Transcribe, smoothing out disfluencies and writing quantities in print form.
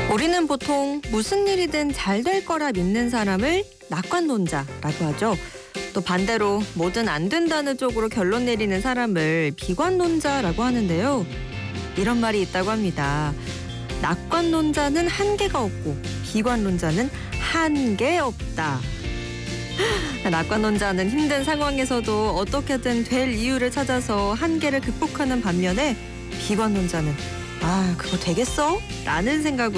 우리는 보통 무슨 일이든 잘 될 거라 믿는 사람을 낙관론자라고 하죠. 또 반대로 뭐든 안 된다는 쪽으로 결론 내리는 사람을 비관론자라고 하는데요. 이런 말이 있다고 합니다. 낙관론자는 한계가 없고 비관론자는 한계 없다. 낙관론자는 힘든 상황에서도 어떻게든 될 이유를 찾아서 한계를 극복하는 반면에 비관론자는 그거 되겠어? 라는 생각으로